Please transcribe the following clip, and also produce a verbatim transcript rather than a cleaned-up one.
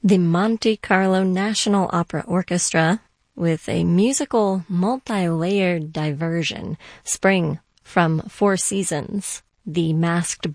the Monte Carlo National Opera Orchestra with a musical multi-layered diversion, Spring from Four Seasons, The Masked